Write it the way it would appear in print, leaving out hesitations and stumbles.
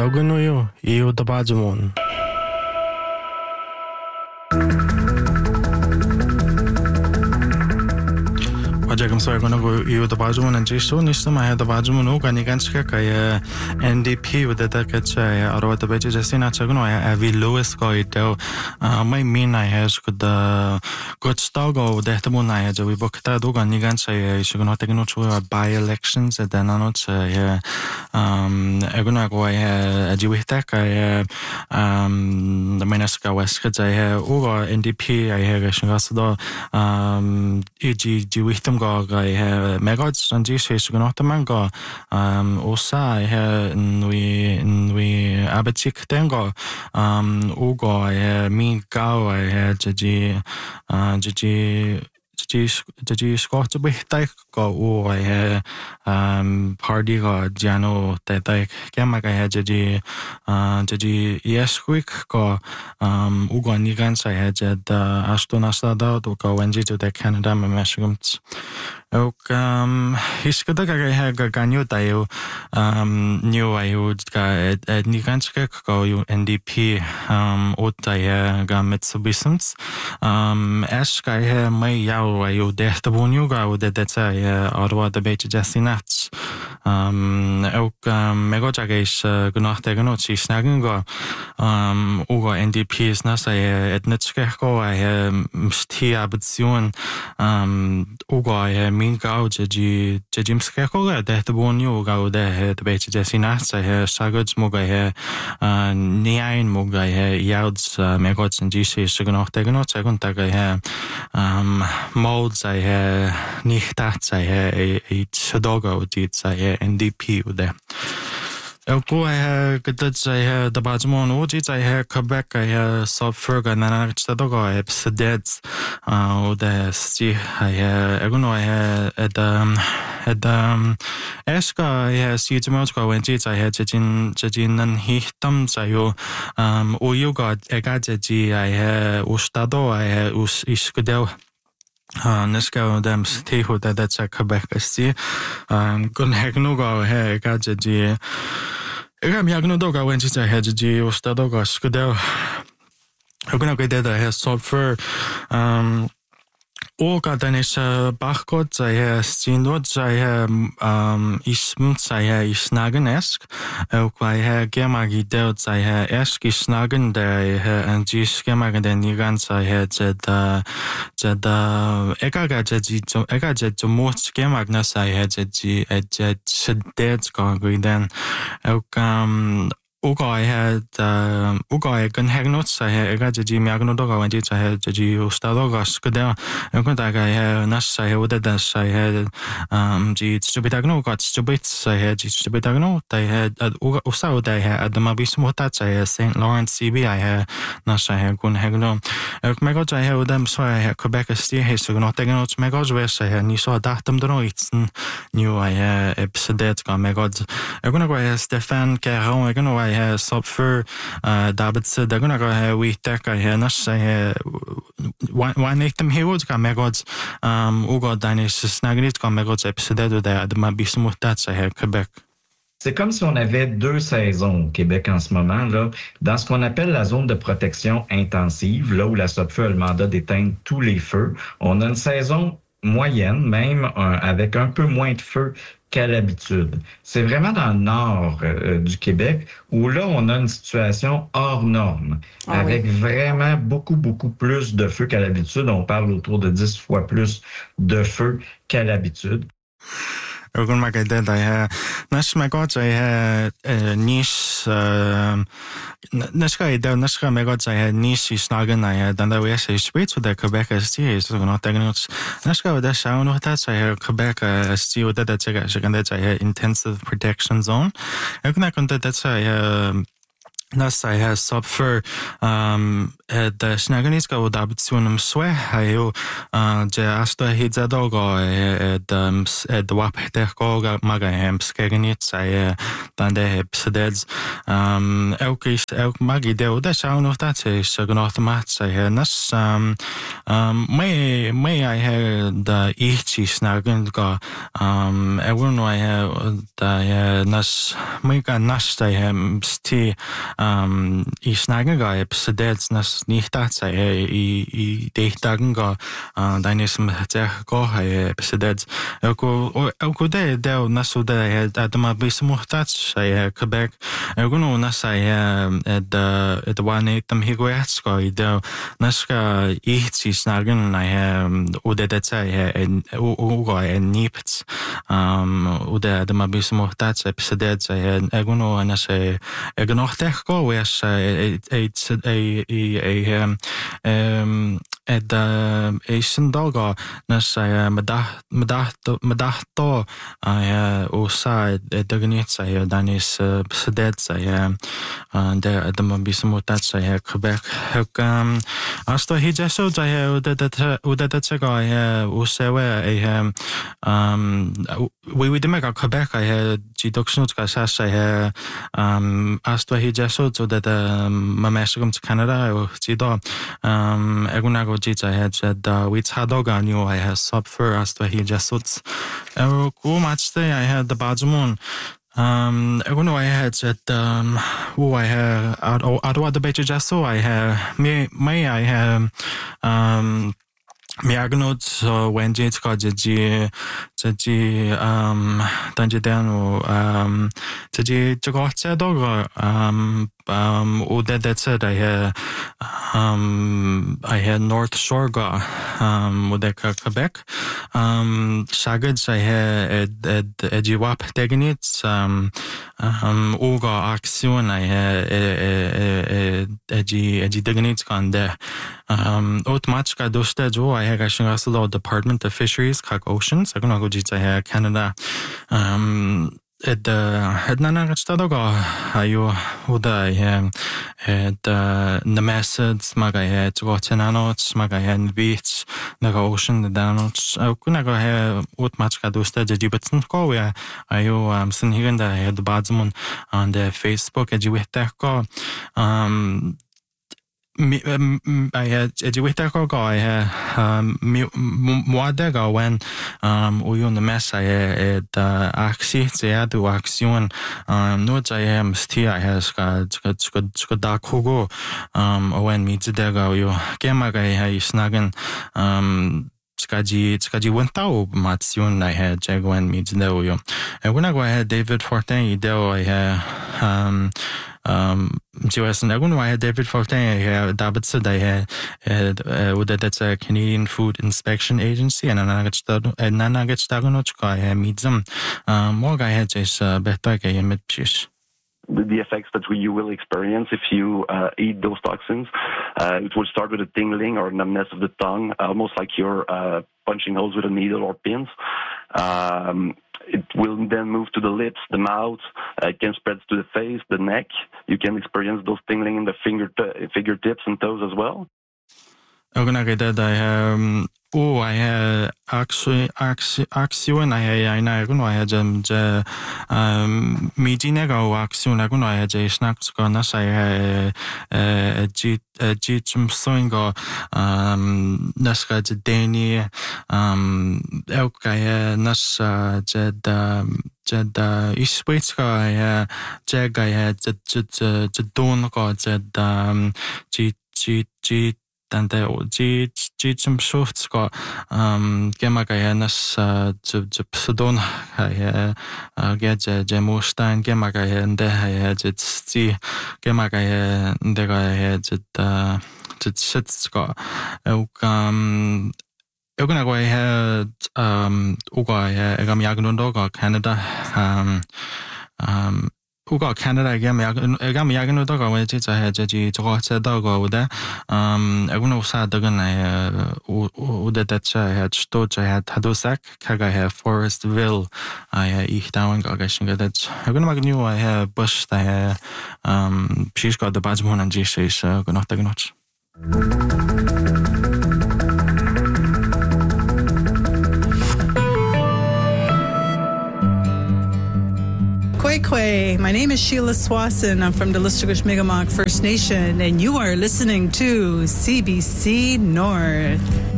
Augunoyo e o Tabajamon. Jagam Sargono you the Bajuman and Jiso Nistam I had the Bajuman Ganiganska NDP with the Dakacha or the Betis Justina Chagono Avi Lewis Goito my mean I has could the good stogo that the moon I had we booked that Ganigansa should not take no to by elections and then not Aguna go a Jewitek the Menaska West I have over NDP I have a Shingasado EG Jewitum I have megods and Jesus Gnotamango Osa I have we abatik tengo Ugo I have me gao I have Gigi Scott to be take go I have party go Jano that I Gamaka had Gigi yes quick go Ugo Nigans I had Astona Sada to go and to the Canada Meshugums. Hiskada I ganyo tayo new I would ga Niganska go NDP Otaya ga Mitsubisons Ask I have my yaw I would death the Bunyuga that's a Ottawa debate Jassinats Megojagis Gunotaganochi Snagango Ugo NDP is Nasa at Netskeko I have Stia Batsun Ugo I mean gao Jim Skeko that the Bunyu go there the bait Jessinas I have Sagods Muga Niain Muga Yauds Megots and GC Suganotaganots I couldn't take I have molds I have Nichtats I have a Shadogo did I have NDP with them. Go I have good I have the Bajmon Ojits I have Quebec I have South Ferga Nanachadogo I have Sedets the Sti I have Eguno I have at Eska I have Sijimosko when Jits I had Jajin and Hitam Sayo Uyuga Egaji I have Ustado I have Iskudel Neska dem Tiho that's a Quebec see Gun Hagnugo I Gaji Egam Yagnodoga when she had G Ustadoga Skudel Oguna Gada has software Oga Danish Bachkot I have Stinwods I have Isms I have Isnagenesk I have Gemagi Delts I have Eski Snagen there I have and G Skemagan and Nigans I had Egaga most Gemagnas I had Dead Gongri then Ugo I had Ugo I can hang notes I had got Jimmy Agnodoga when I had G Ustadoga Skudel and Kuntaga I had Nash I had that I had G Stupidagno got Stubits I had Stupidagno I had Usao I had the Mabismotats I had St. Lawrence CB I had Nash I had Gun Hagno Megos I had them so I had Quebec Steel Haste not taking notes Megos West I had Niso Datum Droits new I had episode got Megos I'm gonna go Stefan Caron I'm gonna I Subfer David said they're gonna go ahead we tech I hear Nash I one night them heroes got megods Ugo Danish Snagnit got megods episode there the Mabismutats I hear Quebec. C'est comme si on avait deux saisons au Québec en ce moment, là, dans ce qu'on appelle la zone de protection intensive, là où la SOPFEU a le mandat d'éteindre tous les feux. On a une saison moyenne, même avec un peu moins de feux qu'à l'habitude. C'est vraiment dans le nord du Québec où là, on a une situation hors norme, avec vraiment beaucoup plus de feux qu'à l'habitude. On parle autour de 10 fois plus de feux qu'à l'habitude. Ogun Magaded I have Nash Megods I had niche Nashka Nashka Megods I had niche Snagan I had and we say streets with the Quebec ST so not taking notes Nashka with the sound of that I had Quebec ST with that I had intensive protection zone. I can that's I Nasa här subfer det snäganiska och adoptionen swe hayo je asta hidzadoga ed waphteko maga hem skeganit say bande psededs elkis elk magi de da shaun of that is gnotmat say nas may I have the ichi snaganga everyone I have the nas may ga nas say hem sti I snakker episodet nas nihtat I dehtagen deine som heter gå episodet elko de nasu de adama bismuhtat say Quebec elko nas the one tam higuatsko ide naska ihti snagen udedet ugo nipt ude adama bismuhtat episodet elko nas egnochtech wes sundaga nas medahto usa dagnit say danis sedet say de adama bismutat say Quebec asta hijaso say udedet ga usewe we demega Quebec deductions ka say asta hijaso so that mameshgum to Canada or jido egunago jita had said we hadoga knew I had subfer asta hijasuts go much day I had the badmon I had said I had out the better jaso I have may I have miagnot when jits got ji tanjidano ji jogotse dog udedetse I had North Shore ga udeka Quebec shagads I had ejiwap tegnits uga action I had eji tegnits gande automatica doste jo I had actually Department of Fisheries kag Oceans I gonna go jita Canada nana gachtadoga ayo uda nemesed maga tgotenanots maga beach naga ocean the danots kunaga automatica doste jibetsen ko ayo sin hirenda the badmon on the Facebook ejiweteko I had educated guy moadega when uyun the mess I had axi they do action no I am still I has got dark hugo when me dega you gemaga I snagen Skaji went out Matsun I had Jagwan meets the yo. And when I go ahead David Fortin I had US and I had David Fortin I had Davidson I had that's a Canadian Food Inspection Agency and Nanagachtagonochka I had meet them more guy had just better mid-pish. The effects that you will experience if you eat those toxins. It will start with a tingling or numbness of the tongue, almost like you're punching holes with a needle or pins. It will then move to the lips, the mouth. It can spread to the face, the neck. You can experience those tingling in the fingertips and toes as well. I have I had actually action I had Mijinego action I had a snacks gonna say Jim Soingo Naska Dani Elka Nasa Jed Ishwitska Jag I had Jadonko Jed and the Jim Shufts Gemagayanas Pseudon get Jemustein Gemagaya and there I had it see Gemagaya and there I had it Sitska You're I had Uga Egamiagundoga Canada uga Canada agam yagan udaga waji cha ji joga cha daga uda aguna usa daga na uda cha ha sto cha ha tadosak kaga ha Forestville ich down ga gashinga that aguna magnu ha bush ta ha she's got the bajmon and jishe gonna daga notch Kwekwe. My name is Sheila Swanson. I'm from the Listugush Mi'kmaq First Nation, and you are listening to CBC North.